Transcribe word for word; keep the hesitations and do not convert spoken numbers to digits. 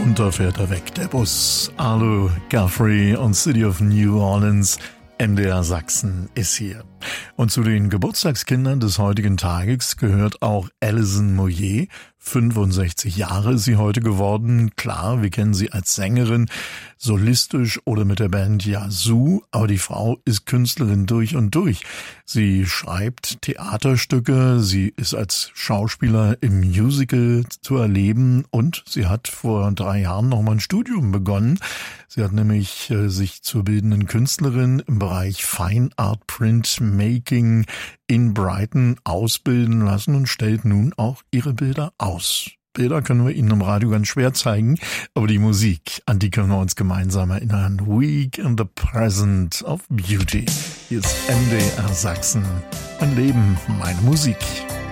Und da fährt er weg, der Bus. Arlo Guthrie und City of New Orleans. M D R Sachsen ist hier. Und zu den Geburtstagskindern des heutigen Tages gehört auch Alison Moyet. fünfundsechzig Jahre ist sie heute geworden. Klar, wir kennen sie als Sängerin, solistisch oder mit der Band Yazoo, aber die Frau ist Künstlerin durch und durch. Sie schreibt Theaterstücke, sie ist als Schauspieler im Musical zu erleben und sie hat vor drei Jahren nochmal ein Studium begonnen. Sie hat nämlich äh, sich zur bildenden Künstlerin im Bereich Fine Art Print Making in Brighton ausbilden lassen und stellt nun auch ihre Bilder aus. Bilder können wir Ihnen im Radio ganz schwer zeigen, aber die Musik, an die können wir uns gemeinsam erinnern. Week in the Present of Beauty. Hier ist M D R Sachsen. Mein Leben, meine Musik.